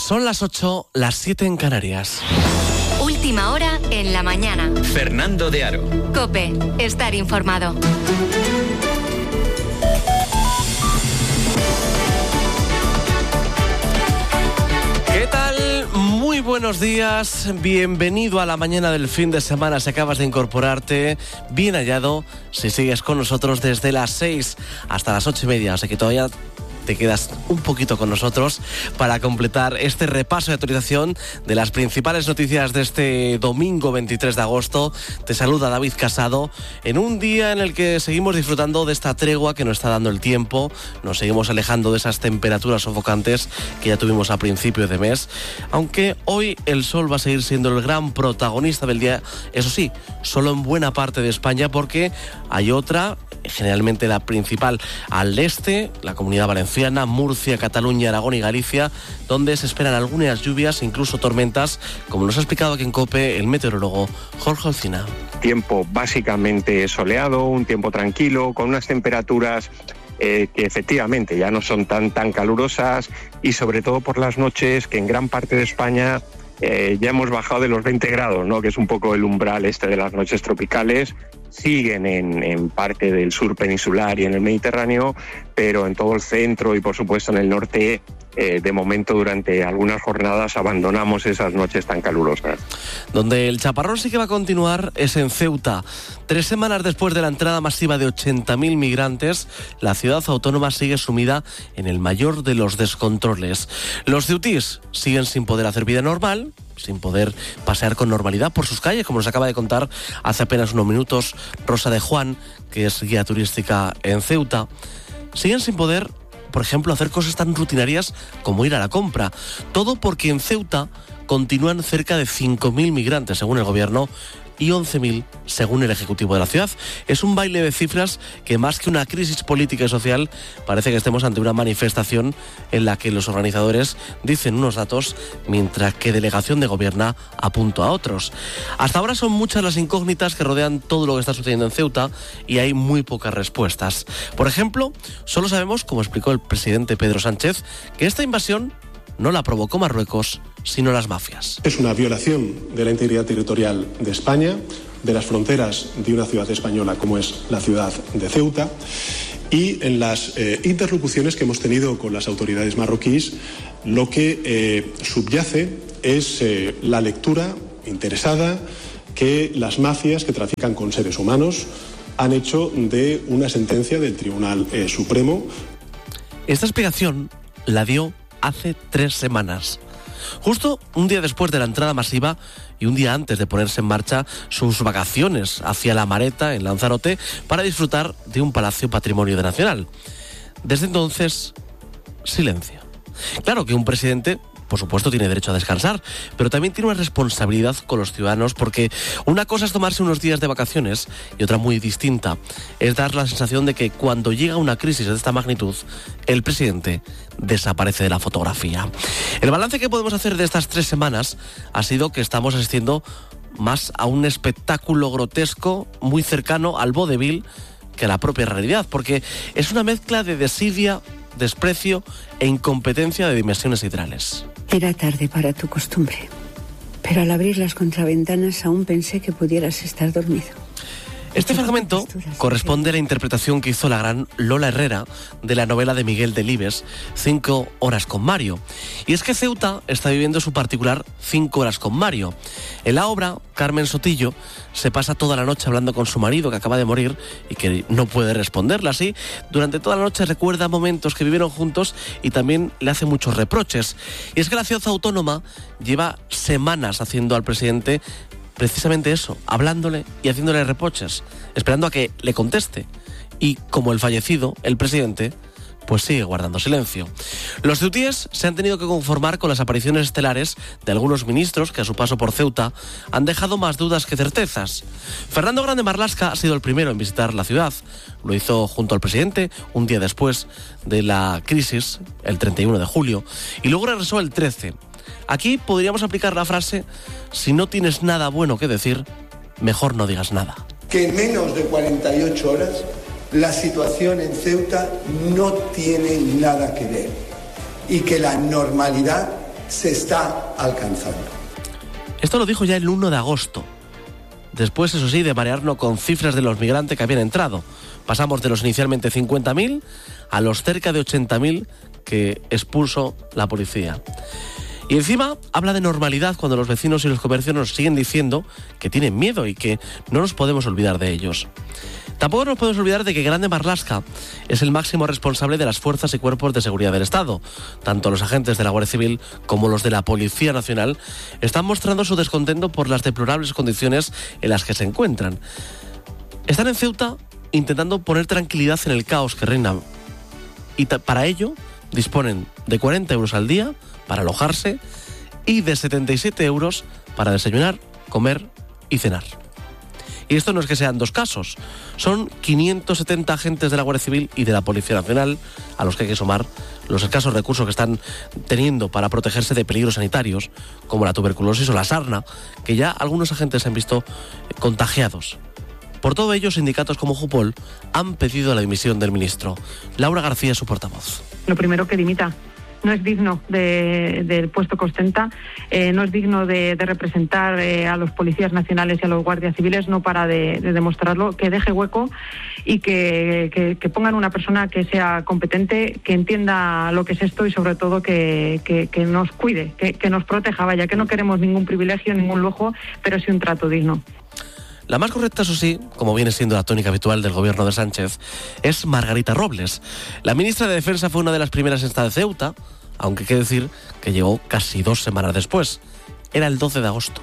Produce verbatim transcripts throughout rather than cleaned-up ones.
Son las ocho, las siete en Canarias. Última hora en la mañana. Fernando de Aro. COPE, estar informado. ¿Qué tal? Muy buenos días, bienvenido a la mañana del fin de semana. Si acabas de incorporarte, bien hallado si sigues con nosotros desde las seis hasta las ocho y media, así que todavía te quedas un poquito con nosotros para completar este repaso de actualización de las principales noticias de este domingo veintitrés de agosto. Te saluda David Casado en un día en el que seguimos disfrutando de esta tregua que nos está dando el tiempo. Nos seguimos alejando de esas temperaturas sofocantes que ya tuvimos a principios de mes, aunque hoy el sol va a seguir siendo el gran protagonista del día, eso sí, solo en buena parte de España, porque hay otra, generalmente la principal al este, la Comunidad Valenciana, Murcia, Cataluña, Aragón y Galicia, donde se esperan algunas lluvias, incluso tormentas, como nos ha explicado aquí en COPE el meteorólogo Jorge Olcina. Tiempo básicamente soleado, un tiempo tranquilo, con unas temperaturas eh, que efectivamente ya no son tan, tan calurosas, y sobre todo por las noches, que en gran parte de España eh, ya hemos bajado de los veinte grados, ¿no? Que es un poco el umbral este de las noches tropicales. Siguen en, en parte del sur peninsular y en el Mediterráneo, pero en todo el centro y por supuesto en el norte, eh, de momento durante algunas jornadas abandonamos esas noches tan calurosas. Donde el chaparrón sí que va a continuar es en Ceuta. Tres semanas después de la entrada masiva de ochenta mil migrantes, la ciudad autónoma sigue sumida en el mayor de los descontroles. Los ceutíes siguen sin poder hacer vida normal, sin poder pasear con normalidad por sus calles, como nos acaba de contar hace apenas unos minutos Rosa de Juan, que es guía turística en Ceuta. Siguen sin poder, por ejemplo, hacer cosas tan rutinarias como ir a la compra. Todo porque en Ceuta continúan cerca de cinco mil migrantes, según el gobierno, y once mil según el Ejecutivo de la ciudad. Es un baile de cifras que, más que una crisis política y social, parece que estemos ante una manifestación en la que los organizadores dicen unos datos mientras que delegación de gobierno apunta a otros. Hasta ahora son muchas las incógnitas que rodean todo lo que está sucediendo en Ceuta y hay muy pocas respuestas. Por ejemplo, solo sabemos, como explicó el presidente Pedro Sánchez, que esta invasión no la provocó Marruecos, sino las mafias. Es una violación de la integridad territorial de España, de las fronteras de una ciudad española como es la ciudad de Ceuta, y en las eh, interlocuciones que hemos tenido con las autoridades marroquíes, lo que eh, subyace es eh, la lectura interesada que las mafias que trafican con seres humanos han hecho de una sentencia del Tribunal eh, Supremo. Esta explicación la dio hace tres semanas, justo un día después de la entrada masiva y un día antes de ponerse en marcha sus vacaciones hacia La Mareta, en Lanzarote, para disfrutar de un palacio patrimonio nacional. Desde entonces, silencio. Claro que un presidente, por supuesto, tiene derecho a descansar, pero también tiene una responsabilidad con los ciudadanos, porque una cosa es tomarse unos días de vacaciones y otra muy distinta es dar la sensación de que cuando llega una crisis de esta magnitud, el presidente desaparece de la fotografía. El balance que podemos hacer de estas tres semanas ha sido que estamos asistiendo más a un espectáculo grotesco muy cercano al vodevil que a la propia realidad, porque es una mezcla de desidia, desprecio e incompetencia de dimensiones siderales. Era tarde para tu costumbre, pero al abrir las contraventanas aún pensé que pudieras estar dormido. Este fragmento corresponde a la interpretación que hizo la gran Lola Herrera de la novela de Miguel Delibes, Cinco horas con Mario. Y es que Ceuta está viviendo su particular Cinco horas con Mario. En la obra, Carmen Sotillo se pasa toda la noche hablando con su marido, que acaba de morir y que no puede responderle. Así, durante toda la noche recuerda momentos que vivieron juntos y también le hace muchos reproches. Y es que la ciudad autónoma lleva semanas haciendo al presidente precisamente eso, hablándole y haciéndole reproches, esperando a que le conteste. Y como el fallecido, el presidente, pues sigue guardando silencio. Los ceutíes se han tenido que conformar con las apariciones estelares de algunos ministros que a su paso por Ceuta han dejado más dudas que certezas. Fernando Grande Marlaska ha sido el primero en visitar la ciudad. Lo hizo junto al presidente un día después de la crisis, el treinta y uno de julio, y luego regresó el trece. Aquí podríamos aplicar la frase: si no tienes nada bueno que decir, mejor no digas nada. Que en menos de cuarenta y ocho horas la situación en Ceuta no tiene nada que ver y que la normalidad se está alcanzando. Esto lo dijo ya el uno de agosto. Después, eso sí, de marearnos con cifras de los migrantes que habían entrado. Pasamos de los inicialmente cincuenta mil a los cerca de ochenta mil que expulsó la policía. Y encima habla de normalidad cuando los vecinos y los comercios nos siguen diciendo que tienen miedo y que no nos podemos olvidar de ellos. Tampoco nos podemos olvidar de que Grande Marlaska es el máximo responsable de las fuerzas y cuerpos de seguridad del Estado. Tanto los agentes de la Guardia Civil como los de la Policía Nacional están mostrando su descontento por las deplorables condiciones en las que se encuentran. Están en Ceuta intentando poner tranquilidad en el caos que reina. Y para ello disponen de cuarenta euros al día para alojarse y de setenta y siete euros para desayunar, comer y cenar. Y esto no es que sean dos casos, son quinientos setenta agentes de la Guardia Civil y de la Policía Nacional a los que hay que sumar los escasos recursos que están teniendo para protegerse de peligros sanitarios como la tuberculosis o la sarna, que ya algunos agentes se han visto contagiados. Por todo ello, sindicatos como Jupol han pedido la dimisión del ministro. Laura García, su portavoz. Lo primero, que dimita. No es digno de, del puesto que ostenta, eh, no es digno de, de representar eh, a los policías nacionales y a los guardias civiles, no para de, de demostrarlo, que deje hueco y que, que, que pongan una persona que sea competente, que entienda lo que es esto y sobre todo que, que, que nos cuide, que, que nos proteja, vaya, que no queremos ningún privilegio, ningún lujo, pero sí un trato digno. La más correcta, eso sí, como viene siendo la tónica habitual del gobierno de Sánchez, es Margarita Robles. La ministra de Defensa fue una de las primeras en estar de Ceuta, aunque hay que decir que llegó casi dos semanas después. Era el doce de agosto.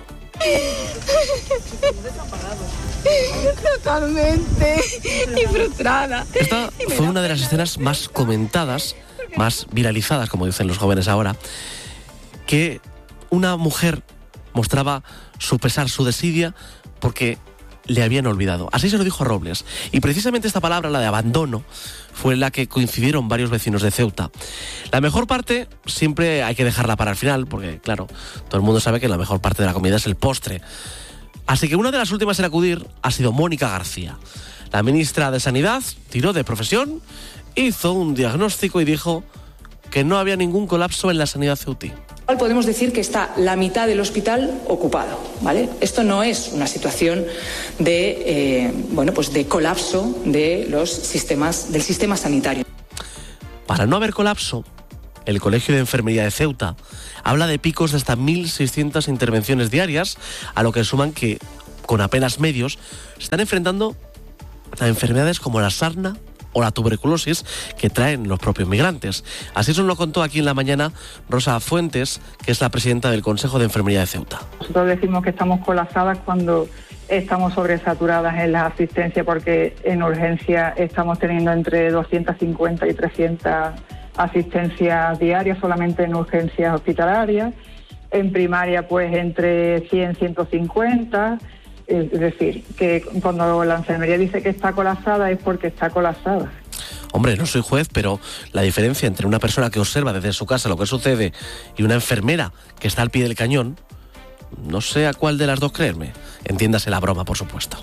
Totalmente. Y frustrada. Esta fue una de las escenas más comentadas, más viralizadas, como dicen los jóvenes ahora, que una mujer mostraba su pesar, su desidia, porque le habían olvidado. Así se lo dijo a Robles. Y precisamente esta palabra, la de abandono, fue la que coincidieron varios vecinos de Ceuta. La mejor parte siempre hay que dejarla para el final, porque claro, todo el mundo sabe que la mejor parte de la comida es el postre. Así que una de las últimas en acudir ha sido Mónica García. La ministra de Sanidad tiró de profesión, hizo un diagnóstico y dijo que no había ningún colapso en la sanidad ceutí. Podemos decir que está la mitad del hospital ocupado, ¿vale? Esto no es una situación de, eh, bueno, pues de colapso de los sistemas, del sistema sanitario. Para no haber colapso, el Colegio de Enfermería de Ceuta habla de picos de hasta mil seiscientas intervenciones diarias, a lo que suman que, con apenas medios, se están enfrentando a enfermedades como la sarna o la tuberculosis que traen los propios migrantes. Así nos lo contó aquí en la mañana Rosa Fuentes, que es la presidenta del Consejo de Enfermería de Ceuta. Nosotros decimos que estamos colapsadas cuando estamos sobresaturadas en la asistencia, porque en urgencia estamos teniendo entre doscientas cincuenta y trescientas asistencias diarias solamente en urgencias hospitalarias. En primaria, pues entre cien, ciento cincuenta. Es decir, que cuando la enfermería dice que está colapsada es porque está colapsada. Hombre, no soy juez, pero la diferencia entre una persona que observa desde su casa lo que sucede y una enfermera que está al pie del cañón, no sé a cuál de las dos creerme. Entiéndase la broma, por supuesto.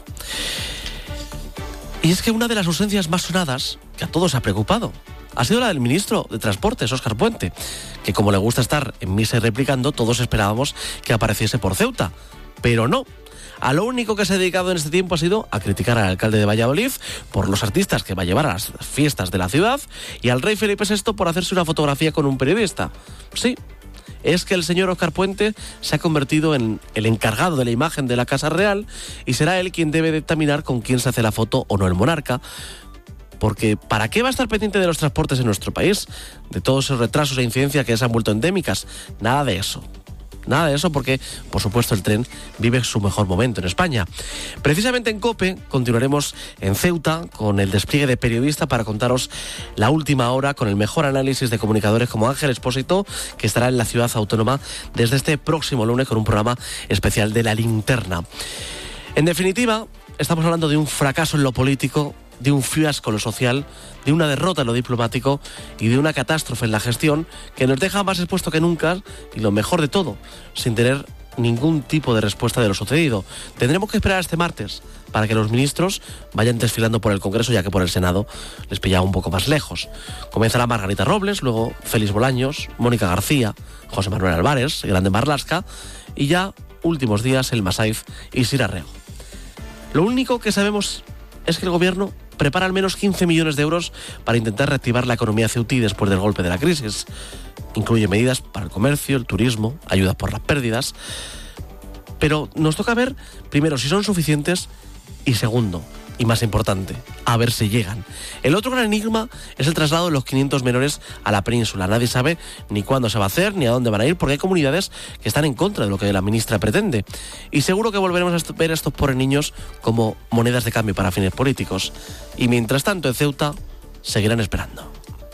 Y es que una de las ausencias más sonadas, que a todos ha preocupado, ha sido la del ministro de Transportes, Óscar Puente, que como le gusta estar en misa y replicando, todos esperábamos que apareciese por Ceuta. Pero no. A lo único que se ha dedicado en este tiempo ha sido a criticar al alcalde de Valladolid por los artistas que va a llevar a las fiestas de la ciudad y al rey Felipe sexto por hacerse una fotografía con un periodista. Sí, es que el señor Óscar Puente se ha convertido en el encargado de la imagen de la Casa Real y será él quien debe determinar con quién se hace la foto o no el monarca. Porque ¿para qué va a estar pendiente de los transportes en nuestro país? De todos esos retrasos e incidencias que se han vuelto endémicas. Nada de eso. Nada de eso porque, por supuesto, el tren vive su mejor momento en España. Precisamente en COPE continuaremos en Ceuta con el despliegue de periodistas para contaros la última hora con el mejor análisis de comunicadores como Ángel Expósito, que estará en la ciudad autónoma desde este próximo lunes con un programa especial de La Linterna. En definitiva, estamos hablando de un fracaso en lo político, de un fiasco en lo social, de una derrota en lo diplomático y de una catástrofe en la gestión que nos deja más expuesto que nunca y lo mejor de todo, sin tener ningún tipo de respuesta de lo sucedido. Tendremos que esperar este martes para que los ministros vayan desfilando por el Congreso, ya que por el Senado les pillaba un poco más lejos. Comenzará Margarita Robles, luego Félix Bolaños, Mónica García, José Manuel Álvarez, Grande Marlaska y ya últimos días el Masaiz y Sira Rego. Lo único que sabemos es que el gobierno prepara al menos quince millones de euros para intentar reactivar la economía ceutí después del golpe de la crisis. Incluye medidas para el comercio, el turismo, ayudas por las pérdidas. Pero nos toca ver, primero, si son suficientes y segundo, y más importante, a ver si llegan. El otro gran enigma es el traslado de los quinientos menores a la península. Nadie sabe ni cuándo se va a hacer ni a dónde van a ir, porque hay comunidades que están en contra de lo que la ministra pretende. Y seguro que volveremos a ver a estos pobres niños como monedas de cambio para fines políticos. Y mientras tanto en Ceuta seguirán esperando.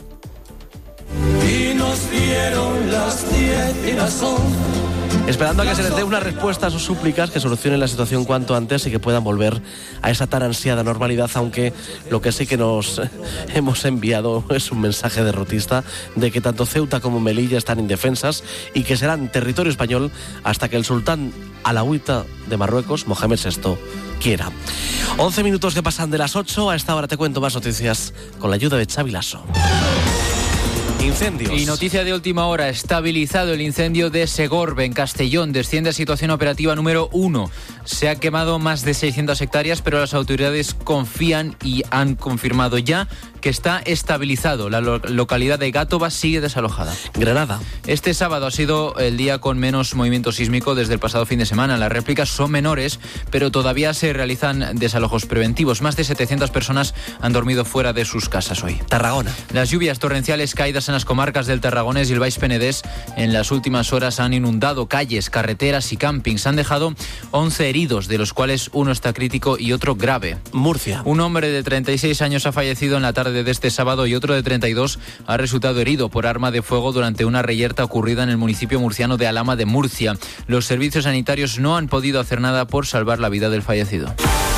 Y nos dieron las diez y las once. Esperando a que se les dé una respuesta a sus súplicas, que solucionen la situación cuanto antes y que puedan volver a esa tan ansiada normalidad, aunque lo que sí que nos hemos enviado es un mensaje derrotista de que tanto Ceuta como Melilla están indefensas y que serán territorio español hasta que el sultán alauita de Marruecos, Mohamed sexto, quiera. once minutos que pasan de las ocho, a esta hora te cuento más noticias con la ayuda de Xavi Lasso. Incendios. Y noticia de última hora, estabilizado el incendio de Segorbe, en Castellón. Desciende a situación operativa número uno. Se ha quemado más de seiscientas hectáreas, pero las autoridades confían y han confirmado ya que está estabilizado. La lo- localidad de Gátova sigue desalojada. Granada. Este sábado ha sido el día con menos movimiento sísmico desde el pasado fin de semana. Las réplicas son menores, pero todavía se realizan desalojos preventivos. Más de setecientas personas han dormido fuera de sus casas hoy. Tarragona. Las lluvias torrenciales caídas en las comarcas del Tarragonés y el Baix Penedés en las últimas horas han inundado calles, carreteras y campings. Han dejado once heridos, de los cuales uno está crítico y otro grave. Murcia. Un hombre de treinta y seis años ha fallecido en la tarde de este sábado y otro de treinta y dos ha resultado herido por arma de fuego durante una reyerta ocurrida en el municipio murciano de Alhama de Murcia. Los servicios sanitarios no han podido hacer nada por salvar la vida del fallecido.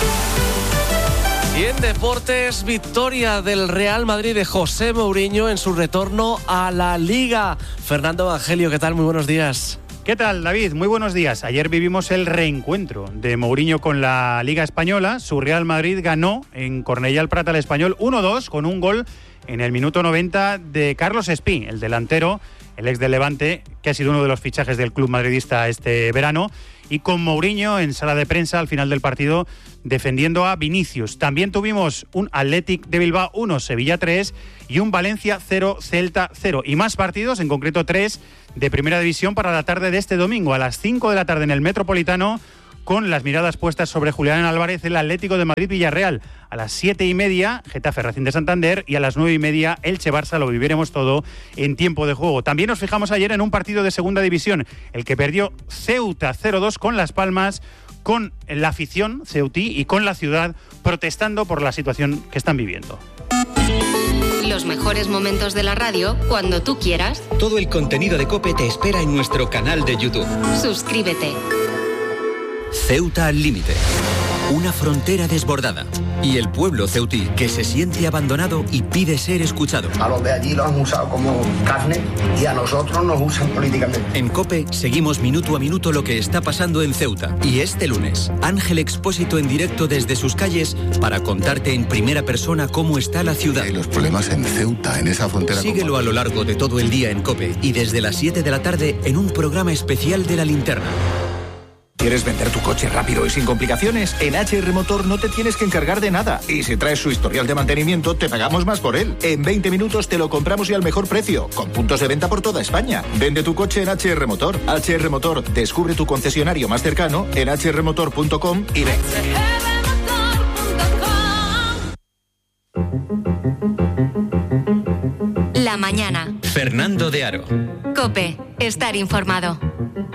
Y en deportes, victoria del Real Madrid de José Mourinho en su retorno a la Liga. Fernando Evangelio, ¿qué tal? Muy buenos días. ¿Qué tal, David? Muy buenos días. Ayer vivimos el reencuentro de Mourinho con la Liga Española. Su Real Madrid ganó en Cornellà el Prat al Español uno dos con un gol en el minuto noventa de Carlos Espí, el delantero, el ex del Levante, que ha sido uno de los fichajes del club madridista este verano. Y con Mourinho en sala de prensa al final del partido defendiendo a Vinicius. También tuvimos un Athletic de Bilbao uno, Sevilla tres y un Valencia cero, Celta cero. Y más partidos, en concreto tres, de Primera División para la tarde de este domingo. A las cinco de la tarde en el Metropolitano, con las miradas puestas sobre Julián Álvarez, el Atlético de Madrid-Villarreal. A las siete y media, Getafe Racing de Santander, y a las nueve y media, Elche-Barça. Lo viviremos todo en tiempo de juego. También nos fijamos ayer en un partido de Segunda División, el que perdió Ceuta cero dos con Las Palmas, con la afición ceutí y con la ciudad protestando por la situación que están viviendo. Los mejores momentos de la radio cuando tú quieras. Todo el contenido de COPE te espera en nuestro canal de YouTube. Suscríbete. Ceuta al límite. Una frontera desbordada. Y el pueblo ceutí, que se siente abandonado y pide ser escuchado. A los de allí los han usado como carne y a nosotros nos usan políticamente. En COPE seguimos minuto a minuto lo que está pasando en Ceuta. Y este lunes, Ángel Expósito en directo desde sus calles para contarte en primera persona cómo está la ciudad. Hay los problemas en Ceuta, en esa frontera. Síguelo con... a lo largo de todo el día en COPE y desde las siete de la tarde en un programa especial de La Linterna. ¿Quieres vender tu coche rápido y sin complicaciones? En H R Motor no te tienes que encargar de nada. Y si traes su historial de mantenimiento, te pagamos más por él. En veinte minutos te lo compramos y al mejor precio, con puntos de venta por toda España. Vende tu coche en H R Motor. H R Motor, descubre tu concesionario más cercano en h r motor punto com y ven. La mañana. Fernando de Aro. COPE. Estar informado.